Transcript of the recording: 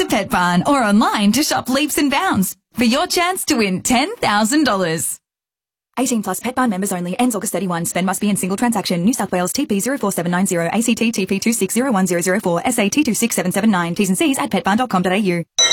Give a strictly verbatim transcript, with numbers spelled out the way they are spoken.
Pet Barn or online to shop Leaps and Bounds for your chance to win ten thousand dollars. eighteen plus Pet Barn members only. Ends August thirty-first. Spend must be in single transaction. New South Wales T P zero four seven nine zero, A C T T P two six zero one zero zero four, S A T two six seven seven nine. T's and C's at pet barn dot com dot a u.